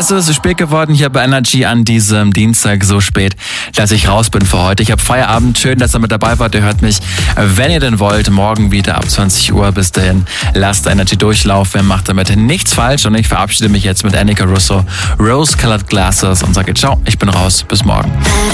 Es ist spät geworden hier bei Energy an diesem Dienstag, so spät, dass ich raus bin für heute. Ich habe Feierabend, schön, dass ihr mit dabei wart. Ihr hört mich, wenn ihr denn wollt, morgen wieder ab 20 Uhr. Bis dahin, lasst Energy durchlaufen, macht damit nichts falsch und ich verabschiede mich jetzt mit Annika Russo, Rose Colored Glasses und sage ciao, ich bin raus, bis morgen.